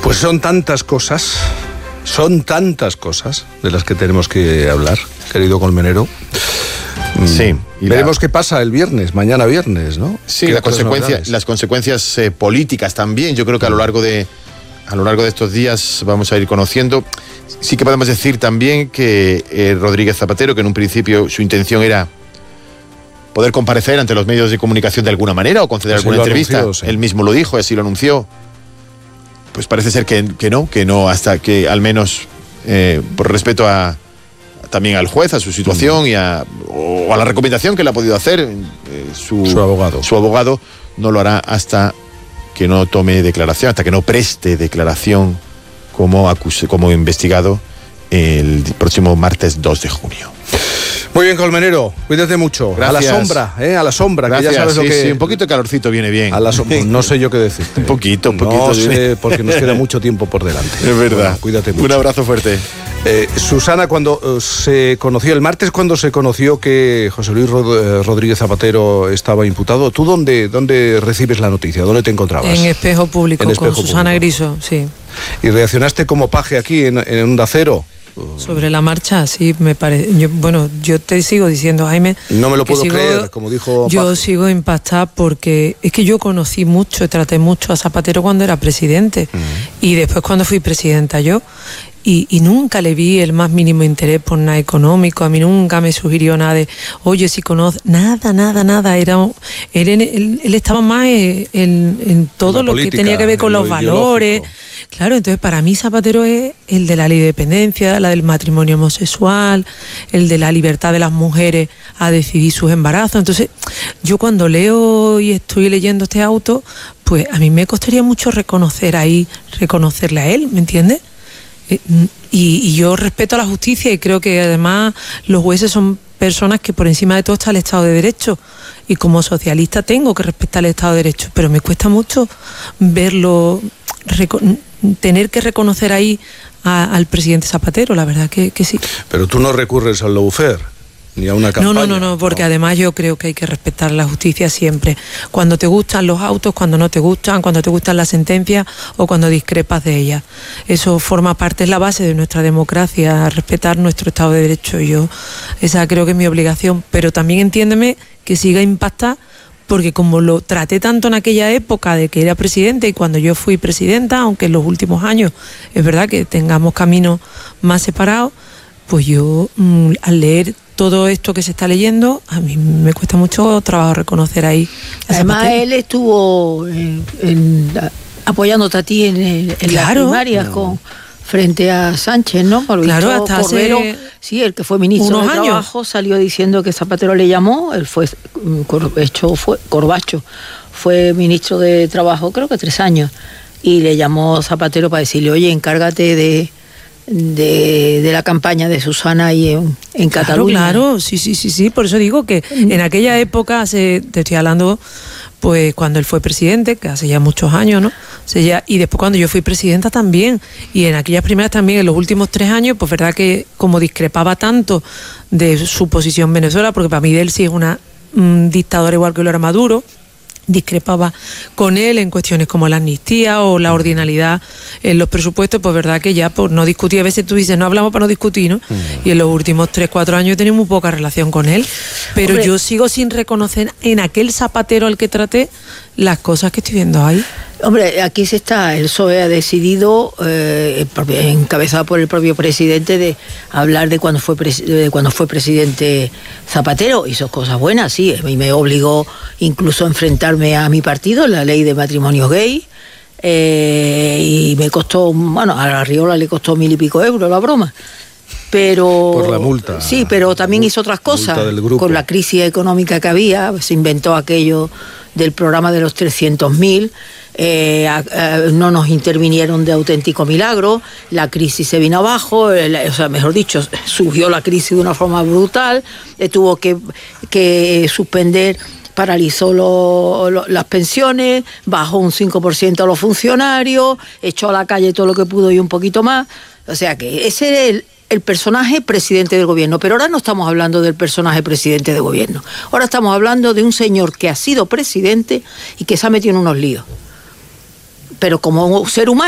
Pues son tantas cosas de las que tenemos que hablar, querido Colmenero. Sí. Veremos qué pasa el viernes, mañana viernes, ¿no? Sí, las consecuencias políticas también. Yo creo que a lo largo de estos días vamos a ir conociendo. Sí que podemos decir también que Rodríguez Zapatero, que en un principio su intención era poder comparecer ante los medios de comunicación de alguna manera o conceder alguna entrevista. Anunció, sí. Él mismo lo dijo, así lo anunció. Pues parece ser que no, hasta que al menos por respeto también al juez, a su situación o a la recomendación que le ha podido hacer su abogado, no lo hará hasta que no tome declaración, hasta que no preste declaración como investigado el próximo martes 2 de junio. Muy bien, Colmenero, cuídate mucho. Gracias. A la sombra, Gracias, que ya sabes lo que... Sí, un poquito de calorcito viene bien. A la sombra, no sé yo qué decirte. un poquito. No sé, porque nos queda mucho tiempo por delante. Es verdad. Bueno, cuídate mucho. Un abrazo fuerte. Susana, cuando se conoció, el martes cuando se conoció que José Luis Rodríguez Zapatero estaba imputado, ¿tú dónde recibes la noticia? ¿Dónde te encontrabas? En Espejo Público, con Susana Griso, sí. ¿Y reaccionaste como paje aquí en Onda Cero? Sobre la marcha, sí, me parece. Yo te sigo diciendo, Jaime. No me lo puedo creer, como dijo. Yo sigo impactada porque es que yo conocí mucho, traté mucho a Zapatero cuando era presidente y después cuando fui presidenta yo. Y nunca le vi el más mínimo interés por nada económico. A mí nunca me sugirió nada de, oye, si conoces, nada. Él estaba más en todo lo política, que tenía que ver con los valores. Claro, entonces para mí Zapatero es el de la ley de dependencia, la del matrimonio homosexual, el de la libertad de las mujeres a decidir sus embarazos. Entonces, yo cuando leo y estoy leyendo este auto, pues a mí me costaría mucho reconocerle a él, ¿me entiendes? Y yo respeto a la justicia y creo que además los jueces son personas que por encima de todo está el Estado de Derecho, y como socialista tengo que respetar el Estado de Derecho, pero me cuesta mucho verlo, tener que reconocer ahí al presidente Zapatero, la verdad que sí. Pero tú no recurres al lawfare ni a una campaña. No, porque además yo creo que hay que respetar la justicia siempre. Cuando te gustan los autos, cuando no te gustan, cuando te gustan las sentencias o cuando discrepas de ellas. Eso forma parte, es la base de nuestra democracia, respetar nuestro Estado de Derecho. Esa creo que es mi obligación, pero también entiéndeme que siga impactada, porque como lo traté tanto en aquella época de que era presidente y cuando yo fui presidenta, aunque en los últimos años es verdad que tengamos caminos más separados, pues yo al leer todo esto que se está leyendo, a mí me cuesta mucho trabajo reconocer ahí. Además, él estuvo apoyándote a ti en las primarias frente a Sánchez, ¿no? Por claro, hasta Cordero, sí, el que fue ministro de Trabajo, salió diciendo que Zapatero le llamó, él fue Corbacho, fue ministro de Trabajo creo que 3 años, y le llamó Zapatero para decirle, oye, encárgate de la campaña de Susana ahí en Cataluña. Claro, sí, por eso digo que en aquella época, te estoy hablando, pues cuando él fue presidente, que hace ya muchos años, ¿no? Y después cuando yo fui presidenta también, y en aquellas primeras también, en los últimos 3 años, pues verdad que como discrepaba tanto de su posición en Venezuela, porque para mí él sí es una dictadora igual que lo era Maduro, discrepaba con él en cuestiones como la amnistía o la ordinalidad en los presupuestos, pues verdad que ya por no discutir, a veces tú dices, no hablamos para no discutir, ¿no? Y en los últimos 3-4 años he tenido muy poca relación con él, pero hombre, yo sigo sin reconocer en aquel Zapatero al que traté las cosas que estoy viendo ahí. Hombre, aquí el PSOE ha decidido, encabezado por el propio presidente, de hablar de cuando fue presidente Zapatero. Hizo cosas buenas, sí. A mí me obligó incluso a enfrentarme a mi partido, la ley de matrimonio gay, y me costó, a la Riola le costó 1.000 y pico euros la broma. Pero por la multa. Sí, pero también hizo otras cosas. Con la crisis económica que había, se inventó aquello del programa de los 300.000. No nos intervinieron de auténtico milagro, la crisis se vino abajo, mejor dicho, surgió la crisis de una forma brutal, tuvo que suspender, paralizó las pensiones, bajó un 5% a los funcionarios, echó a la calle todo lo que pudo y un poquito más. O sea que ese es el personaje presidente del gobierno, pero ahora no estamos hablando del personaje presidente de gobierno, ahora estamos hablando de un señor que ha sido presidente y que se ha metido en unos líos, pero como ser humano.